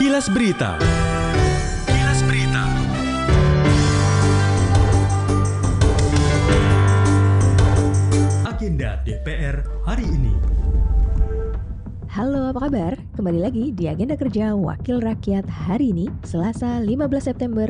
Kilas Berita. Kilas Berita. Agenda DPR hari ini. Halo, apa kabar? Kembali lagi di Agenda Kerja Wakil Rakyat hari ini, Selasa 15 September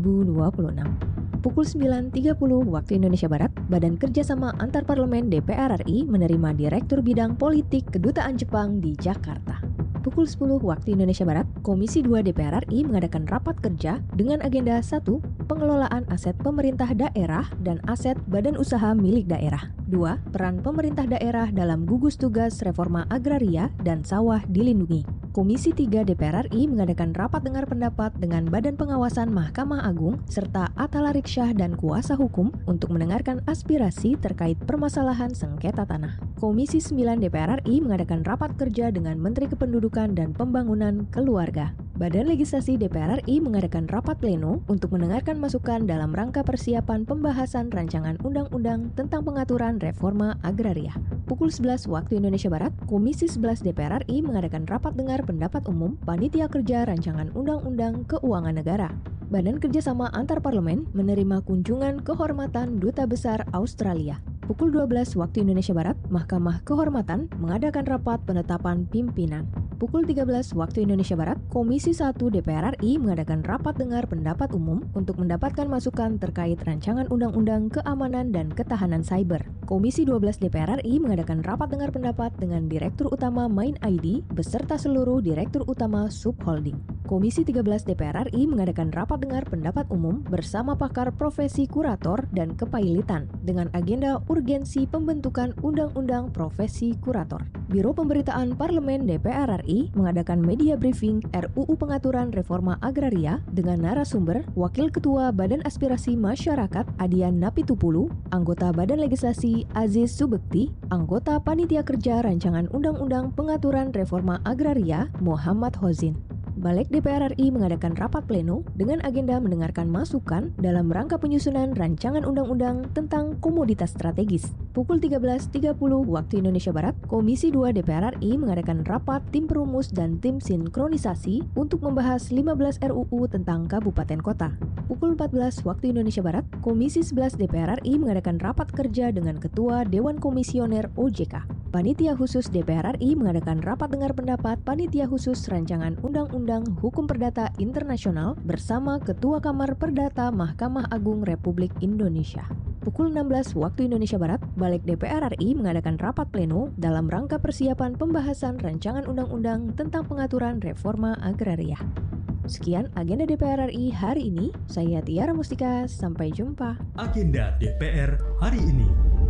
2026. Pukul 9.30 waktu Indonesia Barat, Badan Kerjasama Antarparlemen DPR RI menerima Direktur Bidang Politik Kedutaan Jepang di Jakarta. Pukul 10 waktu Indonesia Barat, Komisi 2 DPR RI mengadakan rapat kerja dengan agenda 1. Pengelolaan aset pemerintah daerah dan aset badan usaha milik daerah. 2. Peran pemerintah daerah dalam gugus tugas reforma agraria dan sawah dilindungi. Komisi 3 DPR RI mengadakan rapat dengar pendapat dengan Badan Pengawasan Mahkamah Agung serta Atta Larik-Syah dan kuasa hukum untuk mendengarkan aspirasi terkait permasalahan sengketa tanah. Komisi 9 DPR RI mengadakan rapat kerja dengan Menteri Kependudukan dan Pembangunan Keluarga. Badan Legislasi DPR RI mengadakan rapat pleno untuk mendengarkan masukan dalam rangka persiapan pembahasan rancangan undang-undang tentang pengaturan reforma agraria. Pukul 11 waktu Indonesia Barat, Komisi 11 DPR RI mengadakan rapat dengar pendapat umum Panitia Kerja Rancangan Undang-Undang Keuangan Negara. Badan Kerjasama Antarparlemen menerima kunjungan kehormatan Duta Besar Australia. Pukul 12 waktu Indonesia Barat, Mahkamah Kehormatan mengadakan rapat penetapan pimpinan. Pukul 13 waktu Indonesia Barat, Komisi 1 DPR RI mengadakan rapat dengar pendapat umum untuk mendapatkan masukan terkait rancangan undang-undang keamanan dan ketahanan cyber. Komisi 12 DPR RI mengadakan rapat dengar pendapat dengan Direktur Utama Main ID beserta seluruh Direktur Utama Subholding. Komisi 13 DPR RI mengadakan rapat dengar pendapat umum bersama pakar profesi kurator dan kepailitan dengan agenda urgensi pembentukan Undang-Undang Profesi Kurator. Biro Pemberitaan Parlemen DPR RI mengadakan media briefing RUU Pengaturan Reforma Agraria dengan narasumber Wakil Ketua Badan Aspirasi Masyarakat Adian Napitupulu, anggota Badan Legislasi Aziz Subekti, anggota Panitia Kerja Rancangan Undang-Undang Pengaturan Reforma Agraria Muhammad Hozin. Balik DPR RI mengadakan rapat pleno dengan agenda mendengarkan masukan dalam rangka penyusunan rancangan undang-undang tentang komoditas strategis. Pukul 13.30 waktu Indonesia Barat, Komisi 2 DPR RI mengadakan rapat tim perumus dan tim sinkronisasi untuk membahas 15 RUU tentang kabupaten kota. Pukul 14 waktu Indonesia Barat, Komisi 11 DPR RI mengadakan rapat kerja dengan Ketua Dewan Komisioner OJK. Panitia Khusus DPR RI mengadakan rapat dengar pendapat Panitia Khusus Rancangan Undang-Undang Hukum Perdata Internasional bersama Ketua Kamar Perdata Mahkamah Agung Republik Indonesia. Pukul 16 waktu Indonesia Barat, Balik DPR RI mengadakan rapat pleno dalam rangka persiapan pembahasan rancangan undang-undang tentang pengaturan reforma agraria. Sekian agenda DPR RI hari ini. Saya Tiara Mustika, sampai jumpa. Agenda DPR hari ini.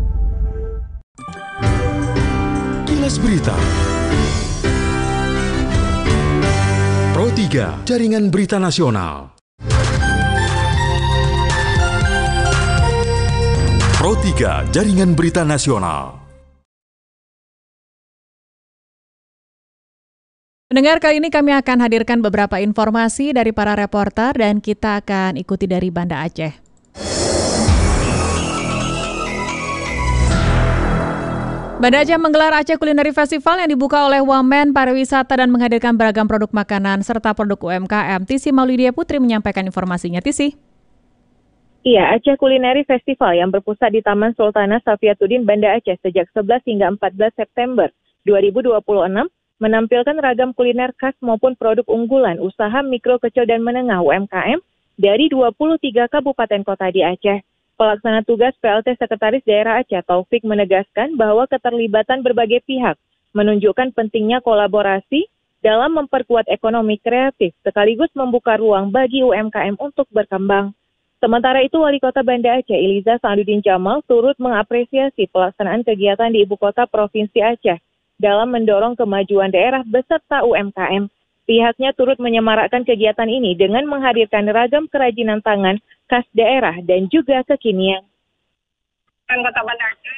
Kilas Berita. Pro 3, Jaringan Berita Nasional. Pro 3, Jaringan Berita Nasional. Pendengar, kali ini kami akan hadirkan beberapa informasi dari para reporter dan kita akan ikuti dari Banda Aceh. Banda Aceh menggelar Aceh Culinary Festival yang dibuka oleh Wamen Pariwisata dan menghadirkan beragam produk makanan serta produk UMKM. Tisi Maulidia Putri menyampaikan informasinya. Tisi. Iya, Aceh Culinary Festival yang berpusat di Taman Sultanah Safiatuddin Banda Aceh sejak 11 hingga 14 September 2026 menampilkan ragam kuliner khas maupun produk unggulan usaha mikro, kecil, dan menengah UMKM dari 23 kabupaten kota di Aceh. Pelaksana tugas PLT Sekretaris Daerah Aceh Taufik menegaskan bahwa keterlibatan berbagai pihak menunjukkan pentingnya kolaborasi dalam memperkuat ekonomi kreatif sekaligus membuka ruang bagi UMKM untuk berkembang. Sementara itu, Wali Kota Banda Aceh Iliza Sa'aduddin Jamal turut mengapresiasi pelaksanaan kegiatan di Ibu Kota Provinsi Aceh dalam mendorong kemajuan daerah beserta UMKM. Pihaknya turut menyemarakkan kegiatan ini dengan menghadirkan ragam kerajinan tangan khas daerah dan juga kekinian. Kota Banda Aceh,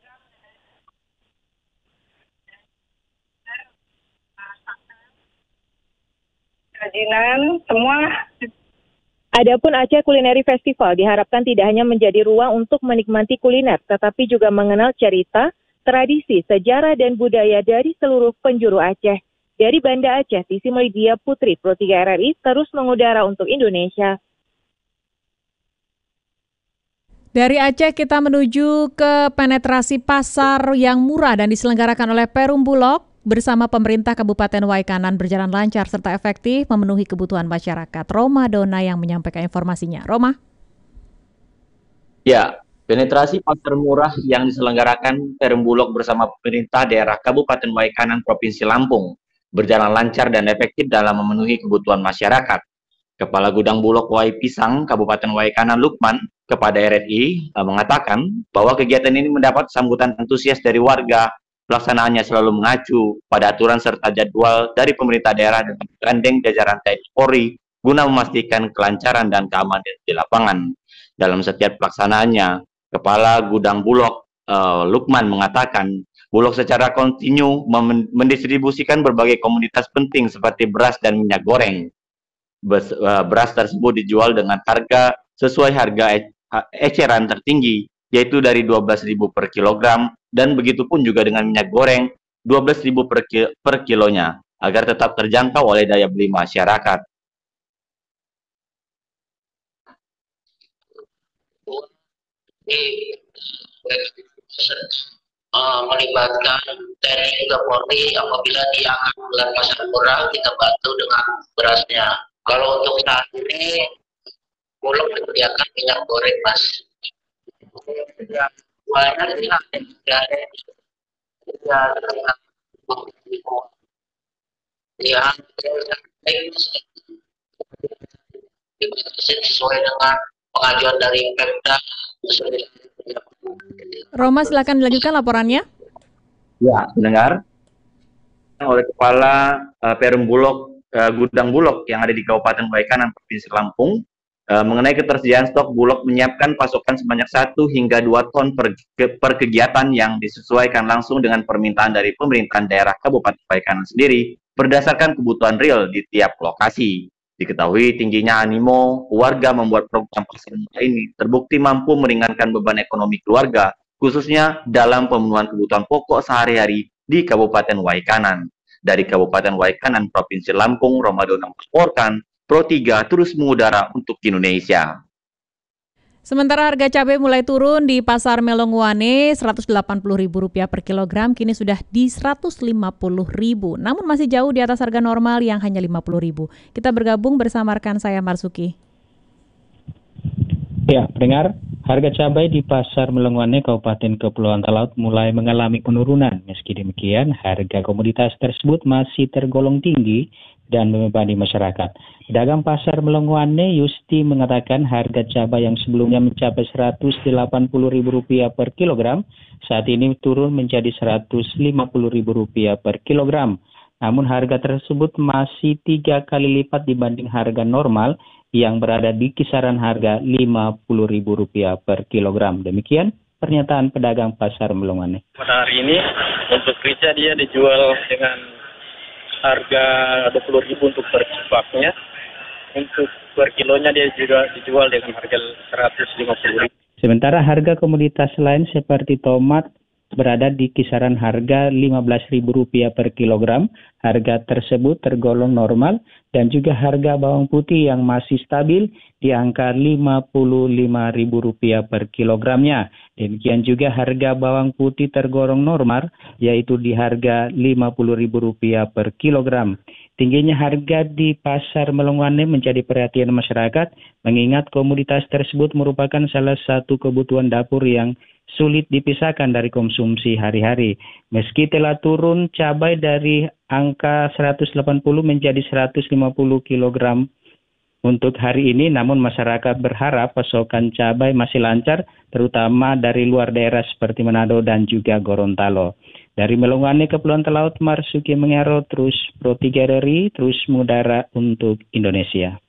kerajinan semua. Adapun Aceh Culinary Festival diharapkan tidak hanya menjadi ruang untuk menikmati kuliner, tetapi juga mengenal cerita, tradisi, sejarah, dan budaya dari seluruh penjuru Aceh. Dari Banda Aceh, Tisi Molidia Putri, Pro 3 RRI, terus mengudara untuk Indonesia. Dari Aceh kita menuju ke penetrasi pasar yang murah dan diselenggarakan oleh Perum Bulog bersama pemerintah Kabupaten Waikanan berjalan lancar serta efektif memenuhi kebutuhan masyarakat. Roma Dona yang menyampaikan informasinya. Roma? Ya, penetrasi pasar murah yang diselenggarakan Perum Bulog bersama pemerintah daerah Kabupaten Waikanan Provinsi Lampung berjalan lancar dan efektif dalam memenuhi kebutuhan masyarakat. Kepala Gudang Bulog Wai Pisang Kabupaten Waikanan Lukman kepada RRI mengatakan bahwa kegiatan ini mendapat sambutan antusias dari warga. Pelaksanaannya selalu mengacu pada aturan serta jadwal dari pemerintah daerah dan menggandeng jajaran TNI Polri guna memastikan kelancaran dan keamanan di lapangan. Dalam setiap pelaksanaannya, Kepala Gudang Bulog Lukman mengatakan Bulog secara kontinu mendistribusikan berbagai komoditas penting seperti beras dan minyak goreng. Beras tersebut dijual dengan harga sesuai harga eceran tertinggi, yaitu dari 12.000 per kilogram, dan begitu pun juga dengan minyak goreng 12.000 per kilonya, agar tetap terjangkau oleh daya beli masyarakat. Melibatkan TNI juga Polri apabila dia akan menggelar pasar murah, kita bantu dengan berasnya. Kalau untuk saat ini Bulog menyediakan minyak goreng, Mas. Banyak sih sesuai dengan pengajuan dari Pemda. Roma, silakan dilanjutkan laporannya. Ya, mendengar oleh Kepala Perum Bulog Gudang Bulog yang ada di Kabupaten Waikanan Provinsi Lampung mengenai ketersediaan stok Bulog menyiapkan pasokan sebanyak 1 hingga 2 ton per kegiatan yang disesuaikan langsung dengan permintaan dari pemerintahan daerah Kabupaten Waikanan sendiri berdasarkan kebutuhan real di tiap lokasi. Diketahui tingginya animo warga membuat program pasar murah ini terbukti mampu meringankan beban ekonomi keluarga, khususnya dalam pemenuhan kebutuhan pokok sehari-hari di Kabupaten Waikanan. Dari Kabupaten Waikanan, Provinsi Lampung, Ramadan melaporkan, Pro 3 terus mengudara untuk Indonesia. Sementara harga cabai mulai turun di Pasar Melongwane Rp180.000 per kilogram, kini sudah di Rp150.000. Namun masih jauh di atas harga normal yang hanya Rp50.000. Kita bergabung bersama rekan saya Marsuki. Ya, pendengar, harga cabai di Pasar Melongwane Kabupaten Kepulauan Talaut mulai mengalami penurunan. Meski demikian, harga komoditas tersebut masih tergolong tinggi dan membebani masyarakat. Pedagang Pasar Melongwane Yusti mengatakan harga cabai yang sebelumnya mencapai Rp180.000 per kilogram, saat ini turun menjadi Rp150.000 per kilogram. Namun harga tersebut masih 3 kali lipat dibanding harga normal yang berada di kisaran harga Rp50.000 per kilogram. Demikian pernyataan pedagang Pasar Melongwane. Pada hari ini untuk kerja dia dijual dengan harga Rp20.000 untuk per baknya. Untuk per kilonya dia juga dijual dengan harga Rp150.000. Sementara harga komoditas lain seperti tomat berada di kisaran harga Rp15.000 per kilogram. Harga tersebut tergolong normal dan juga harga bawang putih yang masih stabil di angka Rp55.000 per kilogramnya. Demikian juga harga bawang putih tergolong normal yaitu di harga Rp50.000 per kilogram. Tingginya harga di Pasar Melongwane menjadi perhatian masyarakat mengingat komoditas tersebut merupakan salah satu kebutuhan dapur yang sulit dipisahkan dari konsumsi hari-hari. Meski telah turun cabai dari angka 180 menjadi 150 kg untuk hari ini, namun masyarakat berharap pasokan cabai masih lancar, terutama dari luar daerah seperti Manado dan juga Gorontalo. Dari Melongwane Kepulauan Talaut, Marsuki Mengero, terus Pro 3 RRI, terus mengudara untuk Indonesia.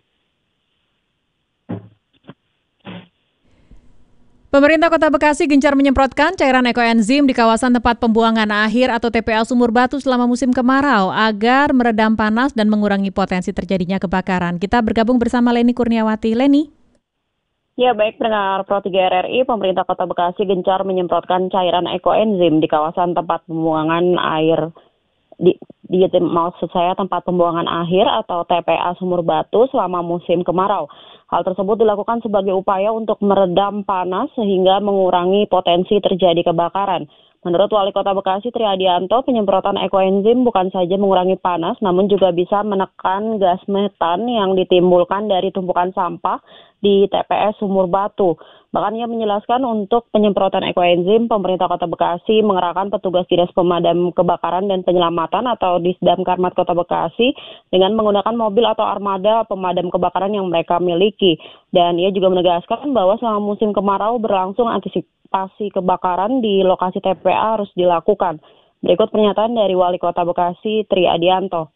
Pemerintah Kota Bekasi gencar menyemprotkan cairan ekoenzim di kawasan tempat pembuangan akhir atau TPA Sumur Batu selama musim kemarau agar meredam panas dan mengurangi potensi terjadinya kebakaran. Kita bergabung bersama Leni Kurniawati. Leni. Ya, baik pendengar Pro 3 RRI, pemerintah Kota Bekasi gencar menyemprotkan cairan ekoenzim di kawasan tempat pembuangan air maksud saya tempat pembuangan akhir atau TPA Sumur Batu selama musim kemarau. Hal tersebut dilakukan sebagai upaya untuk meredam panas sehingga mengurangi potensi terjadi kebakaran. Menurut Wali Kota Bekasi Tri Adianto, penyemprotan ekoenzim bukan saja mengurangi panas, namun juga bisa menekan gas metan yang ditimbulkan dari tumpukan sampah di TPS Sumur Batu. Bahkan ia menjelaskan untuk penyemprotan ekoenzim, pemerintah Kota Bekasi mengerahkan petugas Dinas Pemadam Kebakaran dan Penyelamatan atau Disdamkarmat Kota Bekasi dengan menggunakan mobil atau armada pemadam kebakaran yang mereka miliki. Dan ia juga menegaskan bahwa selama musim kemarau berlangsung antisipasi kebakaran di lokasi TPA harus dilakukan. Berikut pernyataan dari Wali Kota Bekasi Tri Adianto.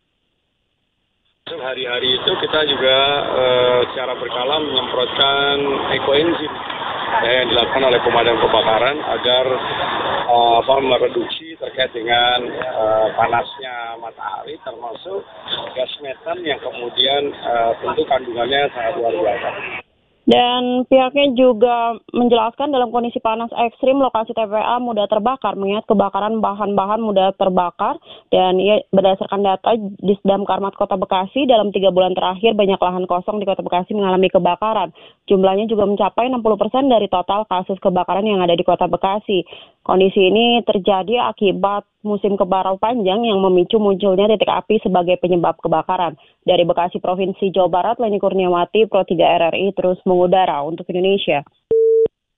Hari-hari itu kita juga secara berkala menyemprotkan ekoenzim yang dilakukan oleh pemadam kebakaran agar mereduksi terkait dengan panasnya matahari, termasuk gas metan yang kemudian tentu kandungannya sangat luar biasa. Dan pihaknya juga menjelaskan dalam kondisi panas ekstrim lokasi TPA mudah terbakar, mengingat kebakaran bahan-bahan mudah terbakar. Dan berdasarkan data Disdamkarmat Kota Bekasi, dalam 3 bulan terakhir banyak lahan kosong di Kota Bekasi mengalami kebakaran. Jumlahnya juga mencapai 60% dari total kasus kebakaran yang ada di Kota Bekasi. Kondisi ini terjadi akibat musim kemarau panjang yang memicu munculnya titik api sebagai penyebab kebakaran. Dari Bekasi, Provinsi Jawa Barat, Leni Kurniawati, Pro 3 RRI terus mengudara untuk Indonesia.